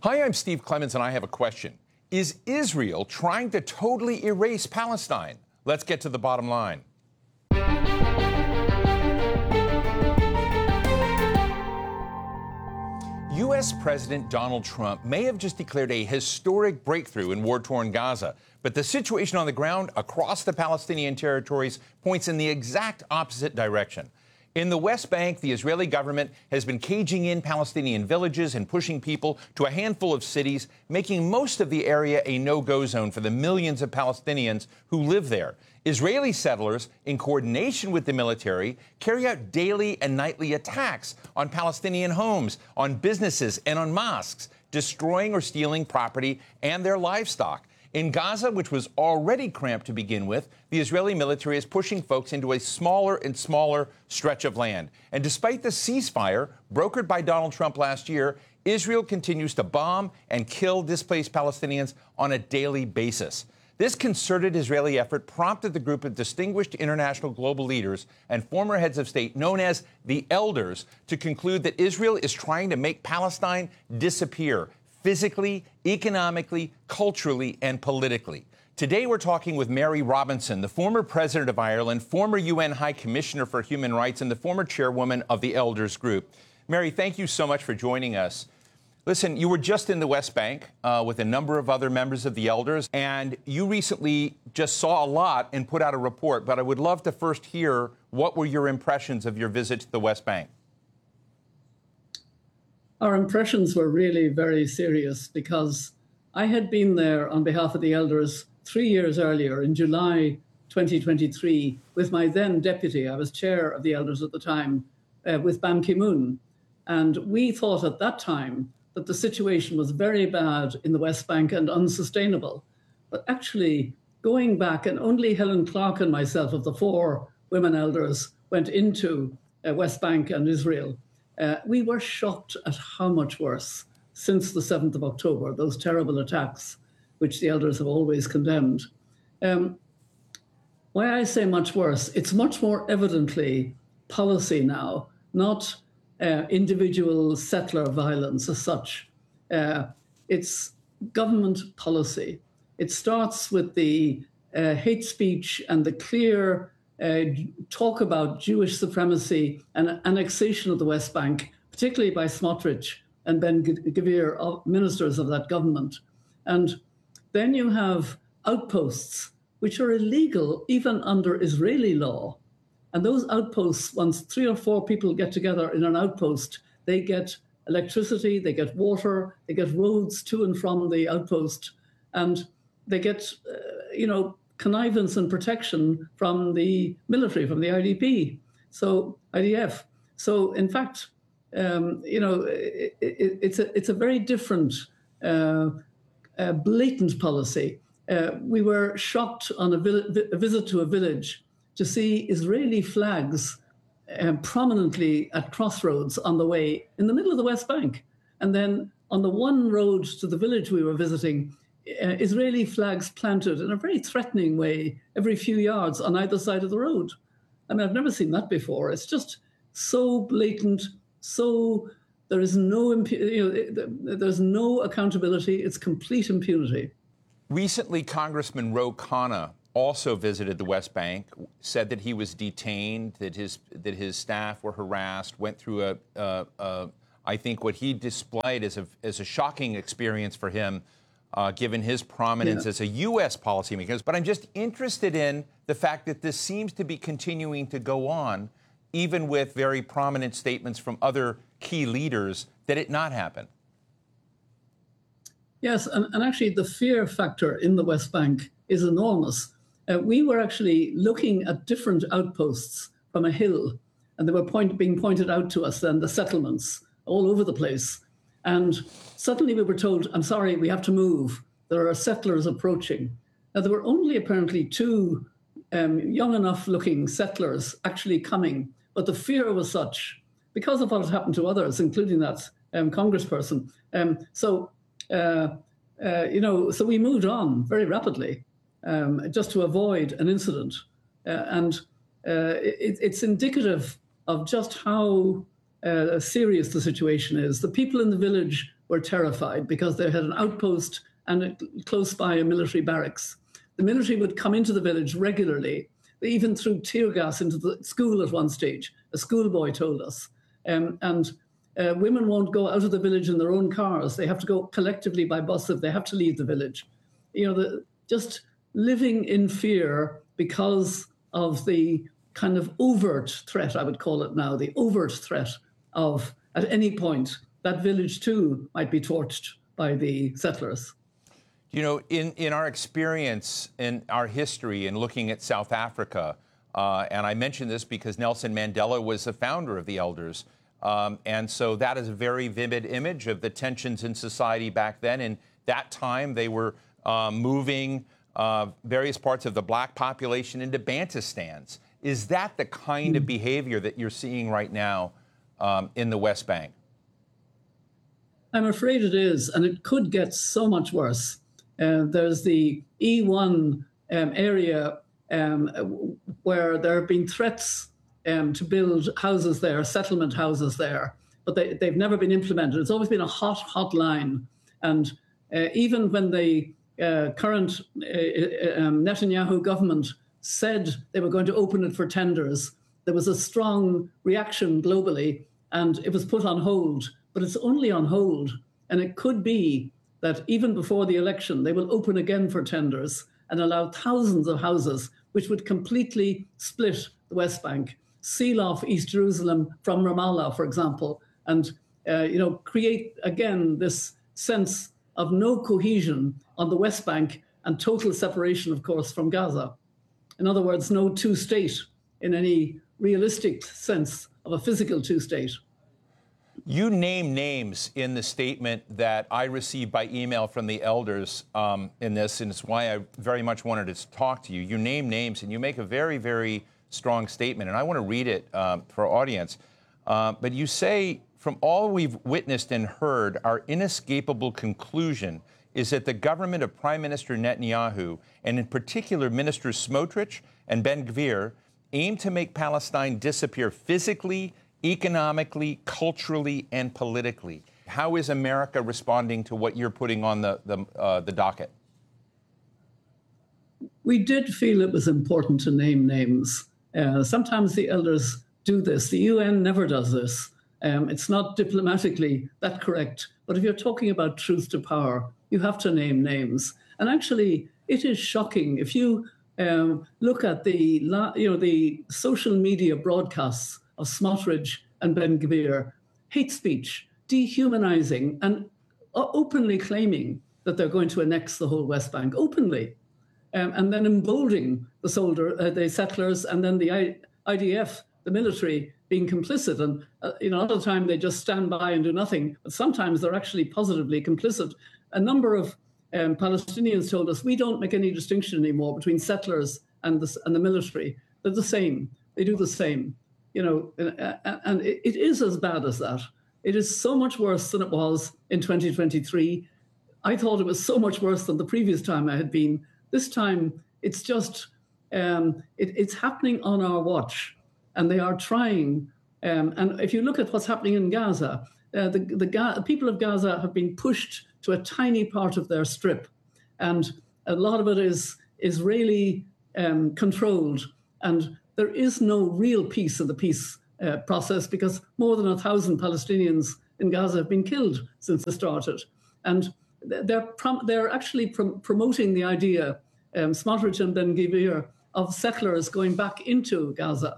Hi, I'm Steve Clemons, and I have a question. Is Israel trying to totally erase Palestine? Let's get to the bottom line. U.S. President Donald Trump may have just declared a historic breakthrough in war-torn Gaza, but the situation on the ground across the Palestinian territories points in the exact opposite direction. In the West Bank, the Israeli government has been caging in Palestinian villages and pushing people to a handful of cities, making most of the area a no-go zone for the millions of Palestinians who live there. Israeli settlers, in coordination with the military, carry out daily and nightly attacks on Palestinian homes, on businesses, and on mosques, destroying or stealing property and their livestock. In Gaza, which was already cramped to begin with, the Israeli military is pushing folks into a smaller and smaller stretch of land. And despite the ceasefire brokered by Donald Trump last year, Israel continues to bomb and kill displaced Palestinians on a daily basis. This concerted Israeli effort prompted the group of distinguished international global leaders and former heads of state known as the Elders to conclude that Israel is trying to make Palestine disappear physically, economically, culturally, and politically. Today, we're talking with Mary Robinson, the former president of Ireland, former UN High Commissioner for Human Rights, and the former chairwoman of the Elders Group. Mary, thank you so much for joining us. Listen, you were just in the West Bank with a number of other members of the Elders, and you recently just saw a lot and put out a report, but I would love to first hear what were your impressions of your visit to the West Bank? Our impressions were really very serious because I had been there on behalf of the Elders 3 years earlier in July 2023 with my then deputy. I was chair of the Elders at the time with Ban Ki-moon. And we thought at that time that the situation was very bad in the West Bank and unsustainable. But actually, going back, and only Helen Clark and myself of the 4 women elders went into West Bank and Israel. We were shocked at how much worse since the 7th of October, those terrible attacks, which the Elders have always condemned. Why I say much worse, it's much more evidently policy now, not individual settler violence as such. It's government policy. It starts with the hate speech and the clear talk about Jewish supremacy and annexation of the West Bank, particularly by Smotrich and Ben-Gvir, ministers of that government. And then you have outposts, which are illegal even under Israeli law. And those outposts, once 3 or 4 people get together in an outpost, they get electricity, they get water, they get roads to and from the outpost, and they get, connivance and protection from the military, from the IDF. So, in fact, it's a very different, blatant policy. We were shocked on a visit to a village to see Israeli flags prominently at crossroads on the way in the middle of the West Bank. And then on the one road to the village we were visiting, Israeli flags planted in a very threatening way every few yards on either side of the road. I mean, I've never seen that before. It's just so blatant, so there is no, there's no accountability. It's complete impunity. Recently, Congressman Ro Khanna also visited the West Bank, said that he was detained, that his staff were harassed, went through I think what he displayed as a shocking experience for him, given his prominence as a U.S. policymaker. But I'm just interested in the fact that this seems to be continuing to go on, even with very prominent statements from other key leaders, that it not happen. Yes, and actually the fear factor in the West Bank is enormous. We were actually looking at different outposts from a hill, and they were being pointed out to us then, the settlements all over the place. And suddenly we were told, I'm sorry, we have to move. There are settlers approaching. Now, there were only apparently 2 young enough looking settlers actually coming, but the fear was such because of what had happened to others, including that congressperson. So we moved on very rapidly just to avoid an incident. It's indicative of just how serious the situation is. The people in the village were terrified because they had an outpost and close by a military barracks. The military would come into the village regularly. They even threw tear gas into the school at one stage, a schoolboy told us. Women won't go out of the village in their own cars. They have to go collectively by bus if they have to leave the village. Just living in fear because of the kind of overt threat, I would call it now, the overt threat of, at any point, that village too might be torched by the settlers. In our experience, in our history, in looking at South Africa, and I mention this because Nelson Mandela was the founder of the Elders, and so that is a very vivid image of the tensions in society back then. In that time, they were moving various parts of the black population into Bantustans. Is that the kind of behavior that you're seeing right now in the West Bank? I'm afraid it is, and it could get so much worse. There's the E1 area where there have been threats to build houses there, settlement houses there, but they've never been implemented. It's always been a hot line. And even when the current Netanyahu government said they were going to open it for tenders, there was a strong reaction globally, and it was put on hold. But it's only on hold, and it could be that even before the election, they will open again for tenders and allow thousands of houses, which would completely split the West Bank, seal off East Jerusalem from Ramallah, for example, and create again this sense of no cohesion on the West Bank and total separation, of course, from Gaza. In other words, no two-state in any realistic sense of a physical two-state. You name names in the statement that I received by email from the Elders in this, and it's why I very much wanted to talk to you. You name names, and you make a very, very strong statement, and I want to read it for our audience. But you say, from all we've witnessed and heard, our inescapable conclusion is that the government of Prime Minister Netanyahu, and in particular Ministers Smotrich and Ben-Gvir, aim to make Palestine disappear physically, economically, culturally, and politically. How is America responding to what you're putting on the docket? We did feel it was important to name names. Sometimes the Elders do this. The UN never does this. It's not diplomatically that correct. But if you're talking about truth to power, you have to name names. And actually, it is shocking. If you look at the social media broadcasts of Smotrich and Ben-Gvir, hate speech, dehumanizing, and openly claiming that they're going to annex the whole West Bank, openly, and then emboldening the settlers, and then the IDF, the military, being complicit. And a lot of the time they just stand by and do nothing, but sometimes they're actually positively complicit. A number of Palestinians told us, we don't make any distinction anymore between settlers and the military. They're the same. They do the same. And it is as bad as that. It is so much worse than it was in 2023. I thought it was so much worse than the previous time I had been. This time, it's just, it's happening on our watch, and they are trying. And if you look at what's happening in Gaza, the people of Gaza have been pushed to a tiny part of their strip, and a lot of it is Israeli controlled, and there is no real peace in the peace process because more than 1,000 Palestinians in Gaza have been killed since it started. And they're actually promoting the idea, Smotrich and Ben-Gvir, of settlers going back into Gaza.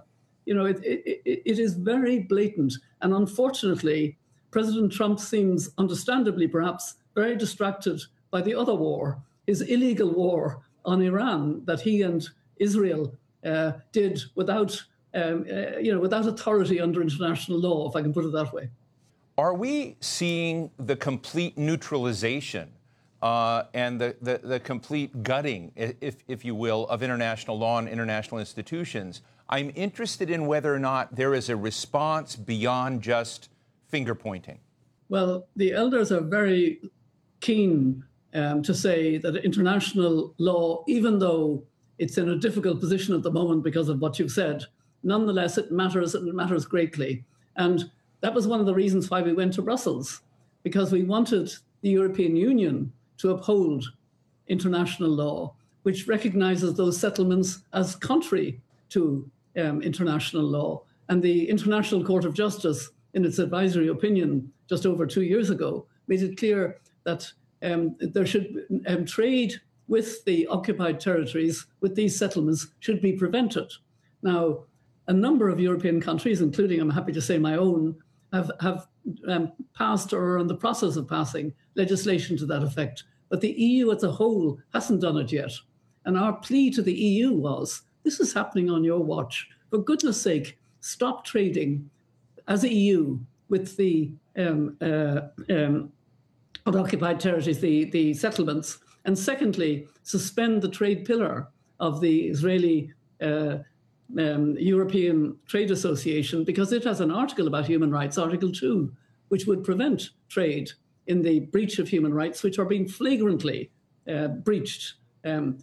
It is very blatant. And unfortunately, President Trump seems, understandably perhaps, very distracted by the other war, his illegal war on Iran that he and Israel did without authority under international law, if I can put it that way. Are we seeing the complete neutralization and the complete gutting, if you will, of international law and international institutions? I'm interested in whether or not there is a response beyond just finger pointing. Well, the Elders are very keen to say that international law, even though it's in a difficult position at the moment because of what you've said, nonetheless, it matters, and it matters greatly. And that was one of the reasons why we went to Brussels. because we wanted the European Union to uphold international law, which recognizes those settlements as contrary to international law. And the International Court of Justice, in its advisory opinion just over 2 years ago, made it clear that there should trade with the occupied territories, with these settlements, should be prevented. Now, a number of European countries, including, I'm happy to say, my own, have passed or are in the process of passing legislation to that effect. But the EU as a whole hasn't done it yet. And our plea to the EU was, this is happening on your watch. For goodness sake, stop trading as a EU with the occupied territories, the settlements. And secondly, suspend the trade pillar of the Israeli European Trade Association, because it has an article about human rights, Article 2, which would prevent trade in the breach of human rights, which are being flagrantly breached on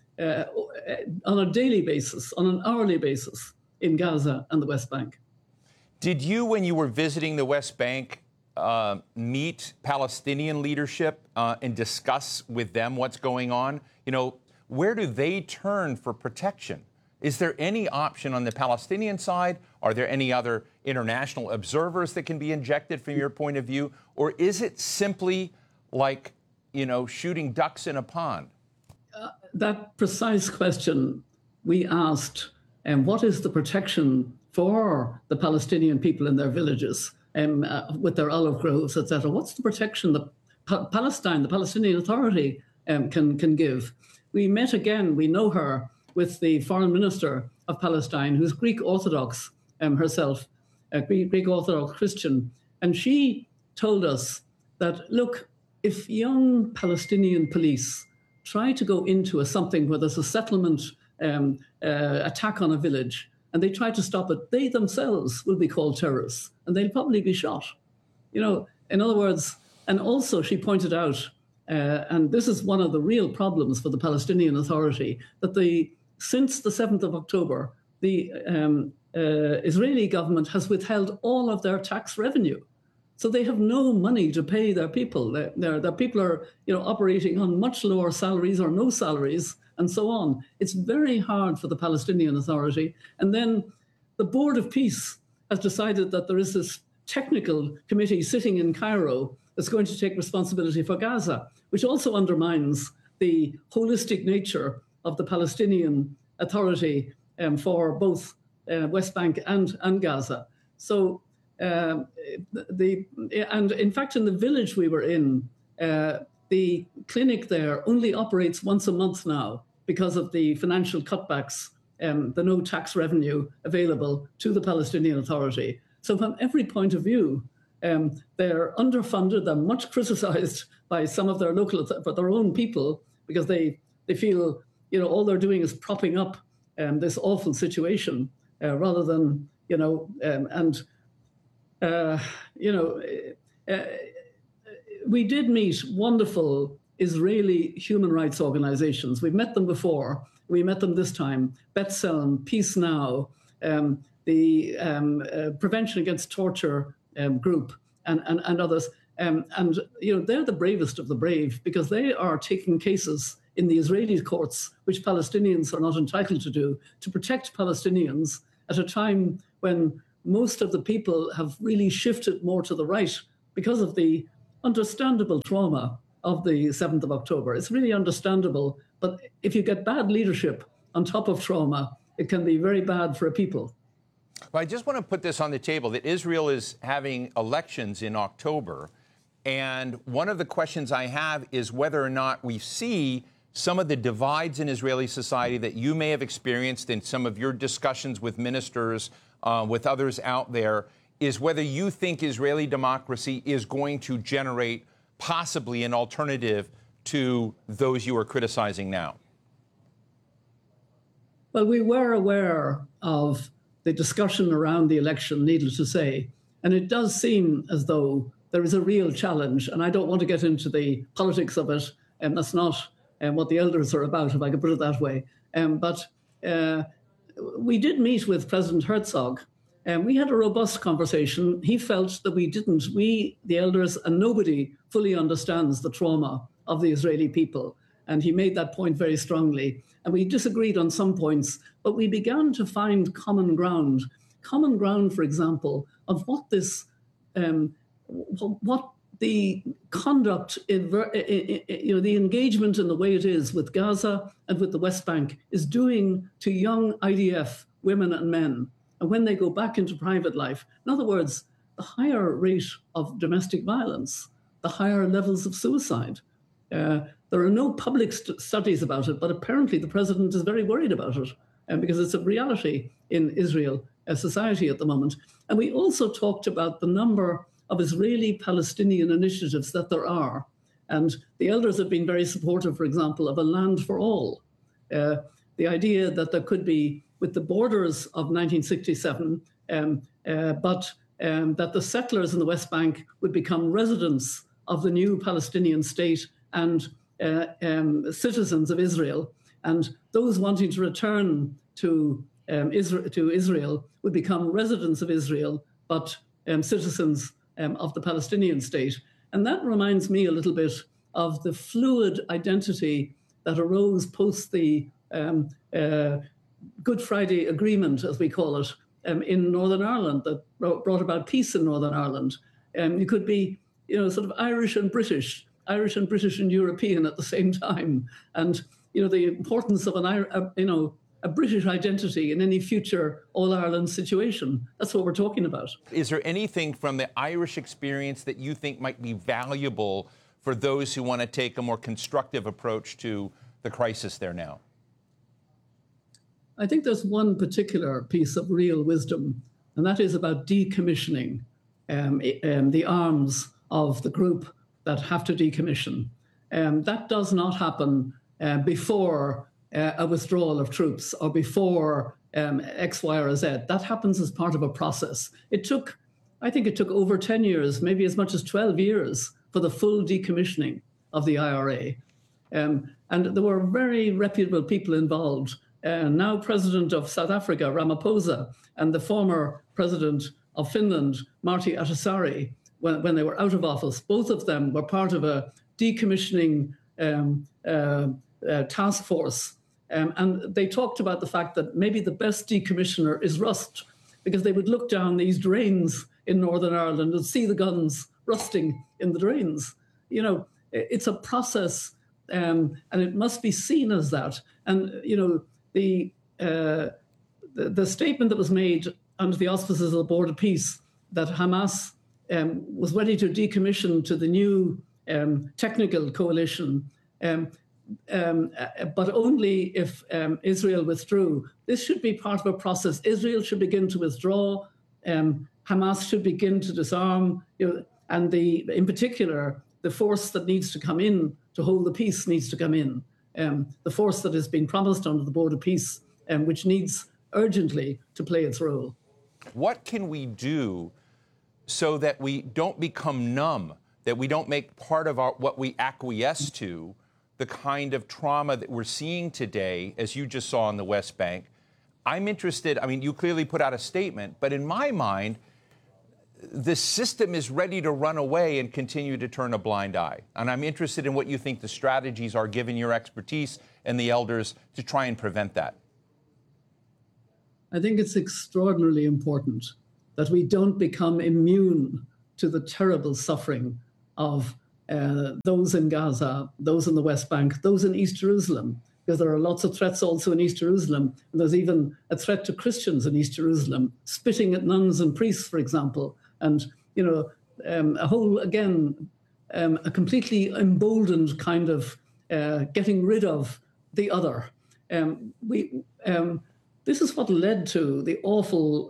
a daily basis, on an hourly basis in Gaza and the West Bank. Did you, when you were visiting the West Bank, meet Palestinian leadership and discuss with them what's going on? You know, where do they turn for protection? Is there any option on the Palestinian side? Are there any other international observers that can be injected from your point of view? Or is it simply like, you know, shooting ducks in a pond? That precise question we asked, what is the protection for the Palestinian people in their villages with their olive groves, etc.? What's the protection that Palestine, the Palestinian Authority, can give? We met again, we know her, with the foreign minister of Palestine, who's Greek Orthodox herself, a Greek Orthodox Christian. And she told us that, look, if young Palestinian police try to go into something where there's a settlement attack on a village, and they try to stop it, they themselves will be called terrorists, and they'll probably be shot. You know, in other words, and also she pointed out, and this is one of the real problems for the Palestinian Authority, that since the 7th of October, the Israeli government has withheld all of their tax revenue. So they have no money to pay their people. Their people are, you know, operating on much lower salaries or no salaries, and so on. It's very hard for the Palestinian Authority. And then the Board of Peace has decided that there is this technical committee sitting in Cairo that's going to take responsibility for Gaza, which also undermines the holistic nature of the Palestinian Authority for both West Bank and Gaza. So, and in fact, in the village we were in, the clinic there only operates once a month now because of the financial cutbacks, the no tax revenue available to the Palestinian Authority. So from every point of view, they're underfunded. They're much criticized by some of their their own people, because they feel, you know, all they're doing is propping up this awful situation rather than, you know, we did meet wonderful Israeli human rights organizations. We've met them before. We met them this time. B'Tselem, Peace Now, the Prevention Against Torture group, and others. And, you know, they're the bravest of the brave, because they are taking cases in the Israeli courts, which Palestinians are not entitled to do, to protect Palestinians at a time when most of the people have really shifted more to the right because of the understandable trauma of the 7th of October. It's really understandable, but if you get bad leadership on top of trauma, it can be very bad for a people. Well, I just want to put this on the table, that Israel is having elections in October, and one of the questions I have is whether or not we see some of the divides in Israeli society that you may have experienced in some of your discussions with ministers, with others out there, is whether you think Israeli democracy is going to generate possibly an alternative to those you are criticizing now. Well, we were aware of the discussion around the election, needless to say, and it does seem as though there is a real challenge, and I don't want to get into the politics of it, and that's not what the elders are about, if I could put it that way. But we did meet with President Herzog, And we had a robust conversation. He felt that we didn't, we, the elders, and nobody fully understands the trauma of the Israeli people. And he made that point very strongly. And we disagreed on some points, but we began to find common ground. Common ground, for example, of what this, what the conduct, the engagement in the way it is with Gaza and with the West Bank is doing to young IDF women and men. And when they go back into private life, in other words, the higher rate of domestic violence, the higher levels of suicide. There are no public studies about it, but apparently the president is very worried about it because it's a reality in Israel society at the moment. And we also talked about the number of Israeli-Palestinian initiatives that there are. And the elders have been very supportive, for example, of a land for all. The idea that there could be, with the borders of 1967, but that the settlers in the West Bank would become residents of the new Palestinian state and citizens of Israel. And those wanting to return to Israel would become residents of Israel, but citizens of the Palestinian state. And that reminds me a little bit of the fluid identity that arose post the Good Friday Agreement, as we call it, in Northern Ireland, that brought about peace in Northern Ireland. You could be, sort of Irish and British and European at the same time. And, the importance of a British identity in any future All-Ireland situation. That's what we're talking about. Is there anything from the Irish experience that you think might be valuable for those who want to take a more constructive approach to the crisis there now? I think there's one particular piece of real wisdom, and that is about decommissioning the arms of the group that have to decommission. That does not happen before a withdrawal of troops or before X, Y, or Z. That happens as part of a process. I think it took over 10 years, maybe as much as 12 years for the full decommissioning of the IRA. And there were very reputable people involved. Now President of South Africa, Ramaphosa, and the former President of Finland, Martti Ahtisaari, when they were out of office, both of them were part of a decommissioning task force. And they talked about the fact that maybe the best decommissioner is rust, because they would look down these drains in Northern Ireland and see the guns rusting in the drains. It's a process, and it must be seen as that. And, the statement that was made under the auspices of the Board of Peace that Hamas was ready to decommission to the new technical coalition, but only if Israel withdrew. This should be part of a process. Israel should begin to withdraw. Hamas should begin to disarm. And in particular, the force that needs to come in to hold the peace needs to come in. The force that has been promised under the Board of Peace, which needs urgently to play its role. What can we do so that we don't become numb, that we don't make part of what we acquiesce to the kind of trauma that we're seeing today, as you just saw on the West Bank? I'm interested, you clearly put out a statement, but in my mind, the system is ready to run away and continue to turn a blind eye. And I'm interested in what you think the strategies are, given your expertise and the elders, to try and prevent that. I think it's extraordinarily important that we don't become immune to the terrible suffering of those in Gaza, those in the West Bank, those in East Jerusalem, because there are lots of threats also in East Jerusalem. And there's even a threat to Christians in East Jerusalem, spitting at nuns and priests, for example. And, a whole, again, a completely emboldened kind of getting rid of the other. This is what led to the awful,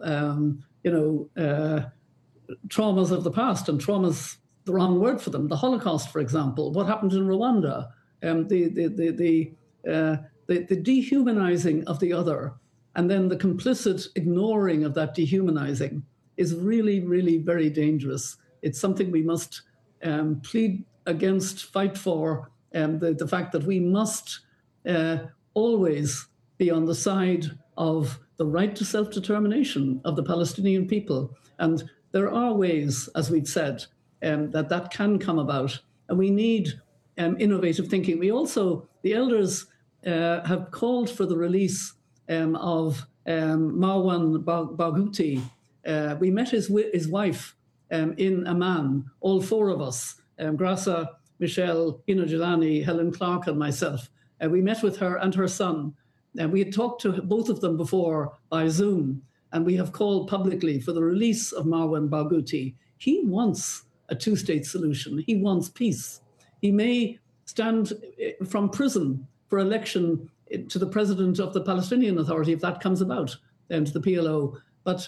traumas of the past, and traumas, the wrong word for them. The Holocaust, for example, what happened in Rwanda, the dehumanizing of the other, and then the complicit ignoring of that dehumanizing is really, really very dangerous. It's something we must plead against, fight for, the fact that we must always be on the side of the right to self-determination of the Palestinian people. And there are ways, as we've said, that can come about. And we need innovative thinking. We also, the elders have called for the release of Marwan Barghouti. We met his wife in Amman, all four of us, Grasa, Michelle, Hina Jalani, Helen Clark, and myself. We met with her and her son. We had talked to both of them before by Zoom, and we have called publicly for the release of Marwan Barghouti. He wants a two-state solution. He wants peace. He may stand from prison for election to the president of the Palestinian Authority if that comes about, to the PLO. But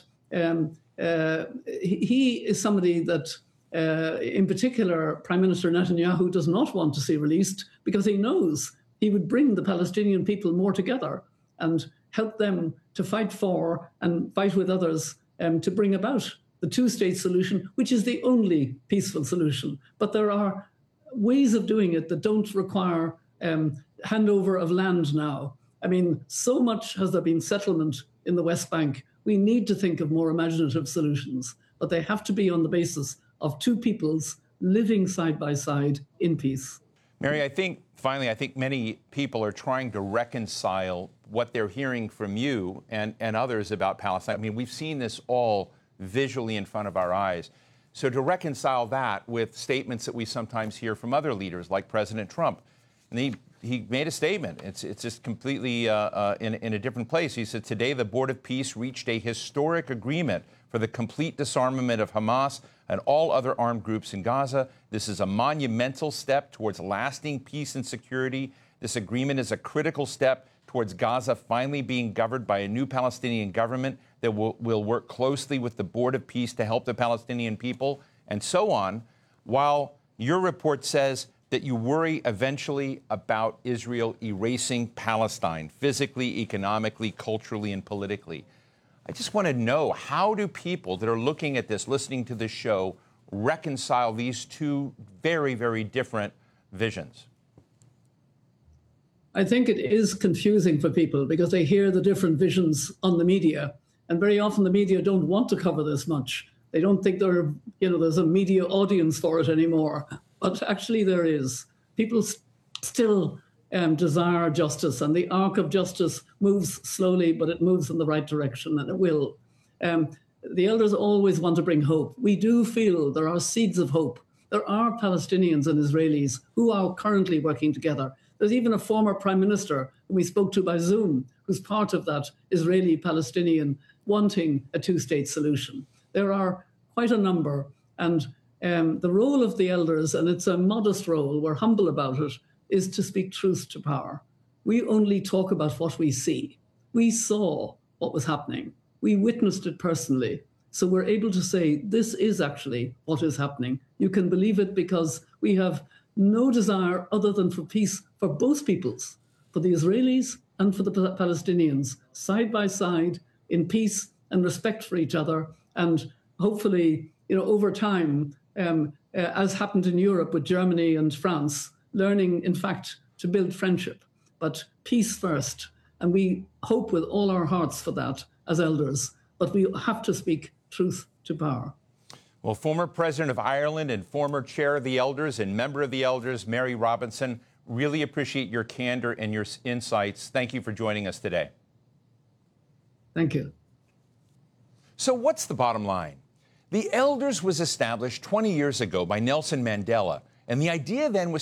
he is somebody that, in particular, Prime Minister Netanyahu does not want to see released because he knows he would bring the Palestinian people more together and help them to fight for and fight with others to bring about the two-state solution, which is the only peaceful solution. But there are ways of doing it that don't require handover of land now. I mean, so much has there been settlement in the West Bank. We need to think of more imaginative solutions, but they have to be on the basis of two peoples living side by side in peace. Mary, I think many people are trying to reconcile what they're hearing from you and others about Palestine. I mean, we've seen this all visually in front of our eyes. So to reconcile that with statements that we sometimes hear from other leaders like President Trump, and he made a statement. It's just completely in a different place. He said, today the Board of Peace reached a historic agreement for the complete disarmament of Hamas and all other armed groups in Gaza. This is a monumental step towards lasting peace and security. This agreement is a critical step towards Gaza finally being governed by a new Palestinian government that will work closely with the Board of Peace to help the Palestinian people, and so on, while your report says that you worry eventually about Israel erasing Palestine, physically, economically, culturally, and politically. I just want to know, how do people that are looking at this, listening to this show, reconcile these two very, very different visions? I think it is confusing for people because they hear the different visions on the media. And very often the media don't want to cover this much. They don't think there's a media audience for it anymore. But actually there is. People still desire justice, and the arc of justice moves slowly, but it moves in the right direction, and it will. The elders always want to bring hope. We do feel there are seeds of hope. There are Palestinians and Israelis who are currently working together. There's even a former prime minister who we spoke to by Zoom, who's part of that Israeli-Palestinian wanting a two-state solution. There are quite a number, and the role of the elders, and it's a modest role, we're humble about it, is to speak truth to power. We only talk about what we see. We saw what was happening. We witnessed it personally. So we're able to say, this is actually what is happening. You can believe it because we have no desire other than for peace for both peoples, for the Israelis and for the Palestinians, side by side, in peace and respect for each other. And hopefully, over time, as happened in Europe with Germany and France, learning, in fact, to build friendship, but peace first. And we hope with all our hearts for that as elders, but we have to speak truth to power. Well, former President of Ireland and former Chair of the Elders and member of the Elders, Mary Robinson, really appreciate your candor and your insights. Thank you for joining us today. Thank you. So what's the bottom line? The Elders was established 20 years ago by Nelson Mandela, and the idea then was